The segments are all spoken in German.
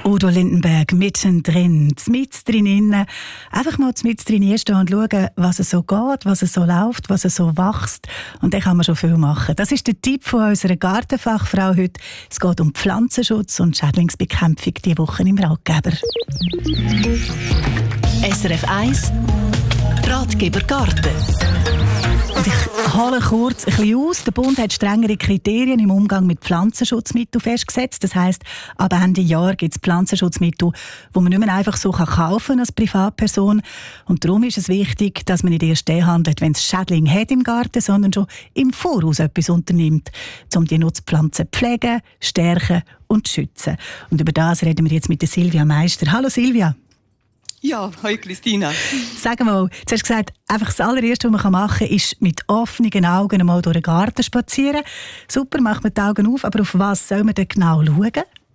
Udo Lindenberg, mittendrin, drinnen. Einfach mal mittendrin stehen und schauen, was es so geht, was es so läuft, was es so wächst. Und dann kann man schon viel machen. Das ist der Tipp von unserer Gartenfachfrau heute. Es geht um Pflanzenschutz und Schädlingsbekämpfung diese Woche im Ratgeber. SRF 1 Ratgeber Garten. Und ich hole kurz ein bisschen aus. Der Bund hat strengere Kriterien im Umgang mit Pflanzenschutzmitteln festgesetzt. Das heisst, ab Ende Jahr gibt es Pflanzenschutzmittel, die man nicht mehr einfach so kaufen kann als Privatperson. Und darum ist es wichtig, dass man nicht erst den handelt, wenn es Schädlinge hat im Garten, sondern schon im Voraus etwas unternimmt, um die Nutzpflanzen zu pflegen, stärken und zu schützen. Und über das reden wir jetzt mit der Silvia Meister. Hallo Silvia. Ja, hallo Christina. Sag mal, du hast gesagt, einfach das allererste, was man machen kann, ist mit offenen Augen einmal durch den Garten spazieren. Super, macht man die Augen auf, aber auf was soll man denn genau schauen?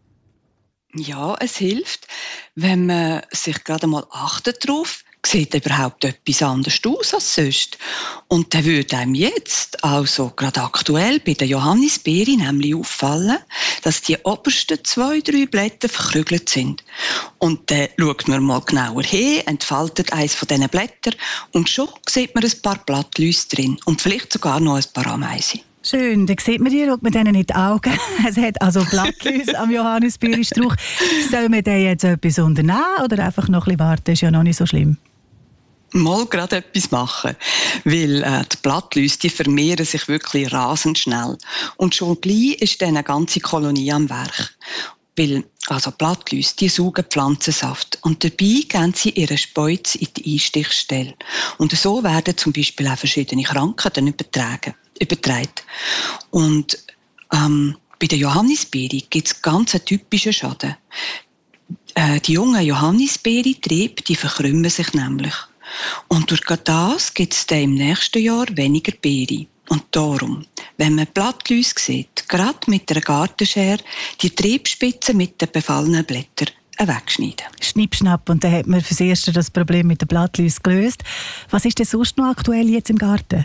Ja, es hilft, wenn man sich gerade mal achtet darauf, sieht überhaupt etwas anders aus als sonst. Und dann würde einem jetzt, also gerade aktuell bei der Johannisbeere, nämlich auffallen, dass die obersten 2-3 Blätter verkrügelt sind. Und dann schaut man mal genauer hin, entfaltet eines von diesen Blättern und schon sieht man ein paar Blattläuse drin und vielleicht sogar noch ein paar Ameisen. Schön, dann sieht man die, schaut man denen in die Augen. Es hat also Blattläuse am Johannisbeerenstrauch. Soll man den jetzt etwas unternehmen oder einfach noch ein bisschen warten? Ist ja noch nicht so schlimm. Mal gerade etwas machen, weil die Blattläuse, die vermehren sich wirklich rasend schnell. Und schon gleich ist dann eine ganze Kolonie am Werk. Weil also Blattläuse, die saugen Pflanzensaft und dabei geben sie ihren Speuz in die Einstichstelle. Und so werden zum Beispiel auch verschiedene Krankheiten übertragen. Und bei der Johannisbeere gibt es ganz einen typischen Schaden. Die jungen Johannisbeerentriebe, die verkrümmen sich nämlich. Und durch das gibt es dann im nächsten Jahr weniger Beere. Und darum, wenn man Blattläuse sieht, gerade mit einer Gartenschere, die Triebspitzen mit den befallenen Blättern wegschneiden. Schnippschnapp, und dann hat man fürs Erste das Problem mit den Blattläusen gelöst. Was ist denn sonst noch aktuell jetzt im Garten?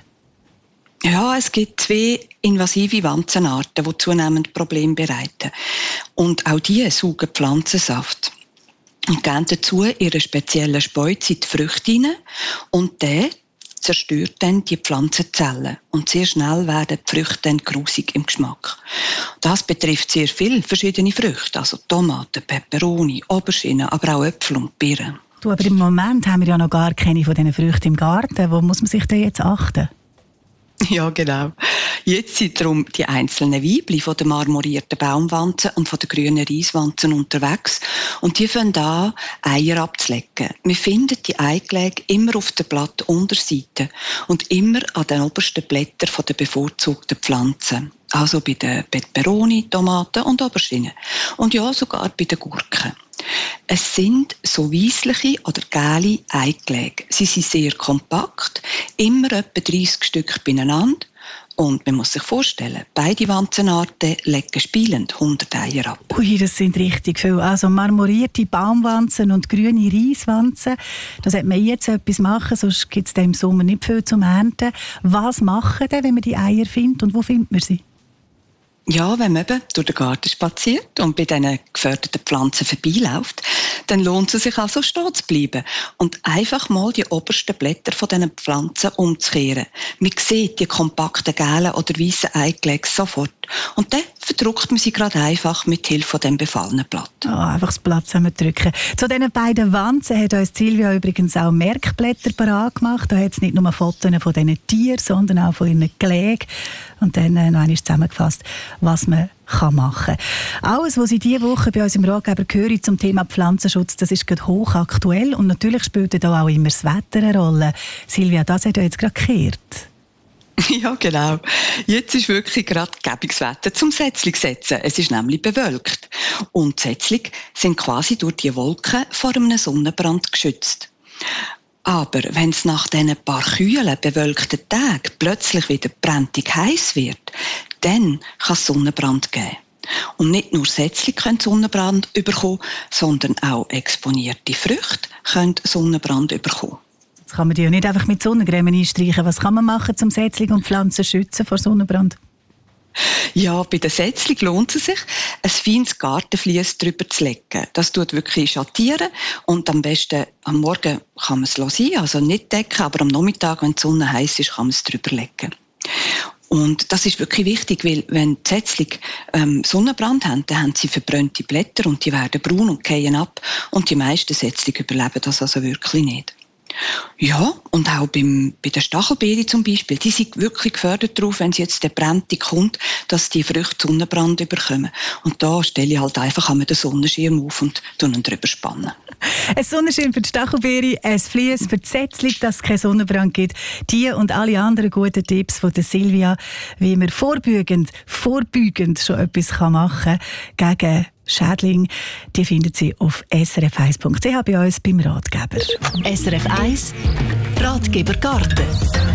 Ja, es gibt 2 invasive Wanzenarten, die zunehmend Probleme bereiten. Und auch die saugen Pflanzensaft. Und geben dazu ihre speziellen Speuz in die Früchte hinein und der zerstört dann die Pflanzenzellen. Und sehr schnell werden die Früchte dann grusig im Geschmack. Das betrifft sehr viele verschiedene Früchte, also Tomaten, Peperoni, Auberginen, aber auch Äpfel und Birnen. Du, aber im Moment haben wir ja noch gar keine von diesen Früchten im Garten. Wo muss man sich denn jetzt achten? Ja, genau. Jetzt sind darum die einzelnen Weibchen von den marmorierten Baumwanzen und von den grünen Reiswanzen unterwegs und die fangen an, Eier abzulegen. Wir finden die Eigelege immer auf der Blattunterseite und immer an den obersten Blättern der bevorzugten Pflanzen. Also bei den Peperoni, Tomaten und Auberginen. Und ja, sogar bei den Gurken. Es sind so weissliche oder gelbe Eigelege. Sie sind sehr kompakt, immer etwa 30 Stück beieinander. Und man muss sich vorstellen, beide Wanzenarten legen spielend 100 Eier ab. Ui, das sind richtig viele. Also marmorierte Baumwanzen und grüne Reiswanzen. Da sollte man jetzt etwas machen, sonst gibt es im Sommer nicht viel zum Ernten. Was machen denn, wenn man die Eier findet und wo findet man sie? Ja, wenn man eben durch den Garten spaziert und bei diesen geförderten Pflanzen vorbeiläuft, dann lohnt es sich also stehen zu bleiben und einfach mal die obersten Blätter von diesen Pflanzen umzukehren. Man sieht die kompakten gelben oder weißen Eigelege sofort und dann verdruckt man sie gerade einfach mit Hilfe von dem befallenen Blatt. Oh, einfach das Blatt zusammendrücken. Zu diesen beiden Wanzen hat uns Silvia übrigens auch Merkblätter parat gemacht. Da hat es nicht nur Fotos von diesen Tieren, sondern auch von ihren Gelegen. Und dann noch einmal zusammengefasst, was man machen kann. Alles, was in dieser Woche bei uns im Ratgeber gehört zum Thema Pflanzenschutz, das ist gerade hochaktuell. Und natürlich spielt da auch immer das Wetter eine Rolle. Silvia, das hat ja jetzt gerade gekehrt. Ja, genau. Jetzt ist wirklich gerade gäbiges Wetter zum Setzling setzen. Es ist nämlich bewölkt. Und die Setzlinge sind quasi durch die Wolken vor einem Sonnenbrand geschützt. Aber wenn es nach diesen paar kühlen, bewölkten Tagen plötzlich wieder brenntig heiß wird, dann kann es Sonnenbrand geben. Und nicht nur Setzlinge können Sonnenbrand bekommen, sondern auch exponierte Früchte können Sonnenbrand bekommen. Jetzt kann man die ja nicht einfach mit Sonnencreme einstreichen. Was kann man machen, um Setzlinge und Pflanzen zu schützen vor Sonnenbrand? Ja, bei der Setzling lohnt es sich, ein feines Gartenvlies drüber zu legen. Das tut wirklich schattieren und am besten am Morgen kann man es sein, also nicht decken, aber am Nachmittag, wenn die Sonne heiß ist, kann man es drüber legen. Und das ist wirklich wichtig, weil wenn die Setzling Sonnenbrand haben, dann haben sie verbrannte Blätter und die werden braun und fallen ab und die meisten Setzlinge überleben das also wirklich nicht. Ja, und auch bei der Stachelbeere zum Beispiel, die sind wirklich gefördert darauf, wenn sie jetzt der Brennte kommt, dass die Früchte Sonnenbrand bekommen. Und da stelle ich halt einfach den Sonnenschirm auf und ihn drüber spannen. Ein Sonnenschirm für die Stachelbeere, ein Vlies für die Setzling, dass es keinen Sonnenbrand gibt. Die und alle anderen guten Tipps von der Silvia, wie man vorbeugend schon etwas machen kann gegen Schädling, die finden Sie auf srf1.ch bei uns beim Ratgeber. SRF 1 Ratgeber Garten.